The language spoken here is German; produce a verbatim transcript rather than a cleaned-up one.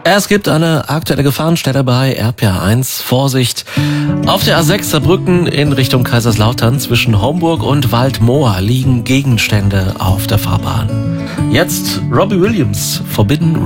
Es gibt eine aktuelle Gefahrenstelle bei R P R eins. Vorsicht! Auf der A sechs Saarbrücken in Richtung Kaiserslautern zwischen Homburg und Waldmoor liegen Gegenstände auf der Fahrbahn. Jetzt Robbie Williams, Forbidden